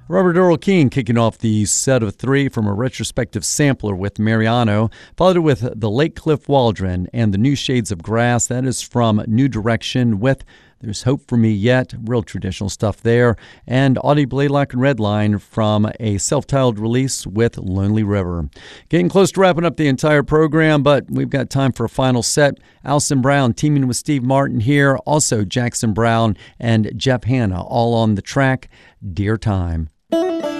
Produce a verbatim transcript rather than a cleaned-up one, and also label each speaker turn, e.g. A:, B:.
A: Robert Earl Keen kicking off the set of three from a retrospective sampler with Mariano, followed with The Lake Cliff Waldron and The New Shades of Grass. That is from New Direction with There's Hope for Me Yet, real traditional stuff there. And Audie Blaylock and Redline from a self-titled release with Lonely River. Getting close to wrapping up the entire program, but we've got time for a final set. Alison Brown teaming with Steve Martin here. Also Jackson Brown and Jeff Hanna all on the track, Dear Time.